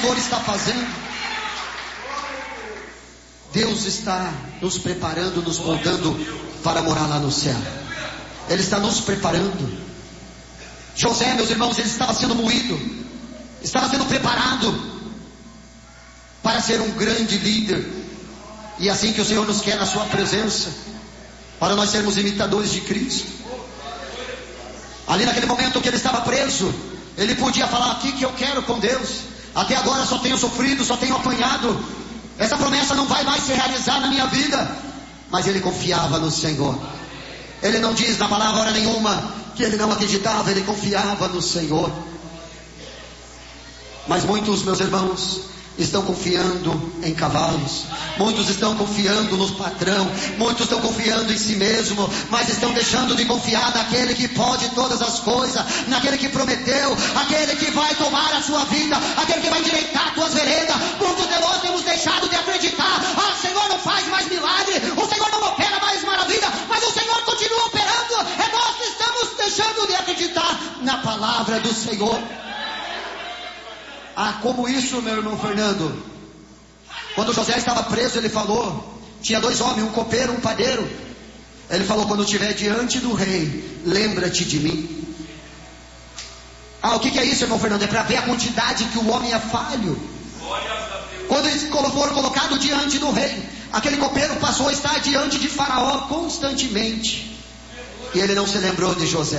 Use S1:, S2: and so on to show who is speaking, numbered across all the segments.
S1: Senhor está fazendo. Deus está nos preparando, nos moldando para morar lá no céu. Ele está nos preparando. José, meus irmãos, ele estava sendo moído, estava sendo preparado para ser um grande líder. E é assim que o Senhor nos quer na sua presença, para nós sermos imitadores de Cristo. Ali naquele momento que ele estava preso, ele podia falar: aqui que eu quero com Deus. Até agora só tenho sofrido, só tenho apanhado. Essa promessa não vai mais se realizar na minha vida. Mas ele confiava no Senhor. Ele não diz na palavra hora nenhuma que ele não acreditava, ele confiava no Senhor. Mas muitos, meus irmãos, estão confiando em cavalos, muitos estão confiando no patrão, muitos estão confiando em si mesmo, mas estão deixando de confiar naquele que pode todas as coisas, naquele que prometeu, aquele que vai tomar a sua vida, aquele que vai endireitar as tuas veredas. Muitos de nós temos deixado de acreditar. O Senhor não faz mais milagre, o Senhor não opera mais maravilha, mas o Senhor continua operando. É nós que estamos deixando de acreditar na palavra do Senhor. Ah, como isso, meu irmão Fernando? Quando José estava preso, ele falou, tinha dois homens, um copeiro, um padeiro. Ele falou: quando estiver diante do rei, lembra-te de mim. Ah, o que é isso, irmão Fernando? É para ver a quantidade que o homem é falho. Quando eles foram colocados diante do rei, aquele copeiro passou a estar diante de Faraó constantemente, e ele não se lembrou de José.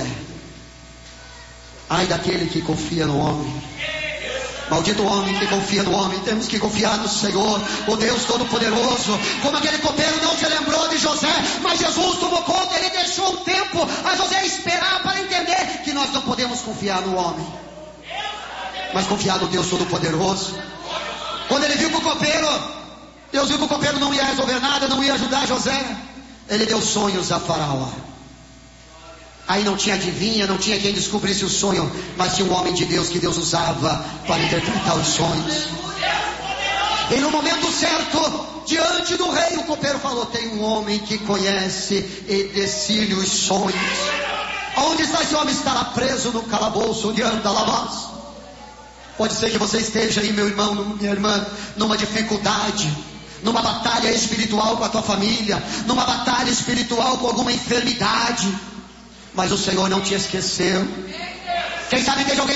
S1: Ai daquele que confia no homem. Maldito homem que confia no homem. Temos que confiar no Senhor, o Deus Todo-Poderoso. Como aquele copeiro não se lembrou de José, mas Jesus tomou conta. Ele deixou um tempo a José esperar para entender que nós não podemos confiar no homem, mas confiar no Deus Todo-Poderoso. Quando ele viu que o copeiro, Deus viu que o copeiro não ia resolver nada, não ia ajudar José, ele deu sonhos a Faraó. Aí não tinha adivinha, não tinha quem descobrisse o sonho, mas tinha um homem de Deus que Deus usava para interpretar os sonhos. E no momento certo, diante do rei, o copeiro falou: tem um homem que conhece e decide os sonhos. Onde está esse homem? Está lá preso no calabouço de Andalabás. Pode ser que você esteja aí, meu irmão, minha irmã, numa dificuldade, numa batalha espiritual com a tua família, numa batalha espiritual com alguma enfermidade. Mas o Senhor não te esqueceu. Quem sabe esteja alguém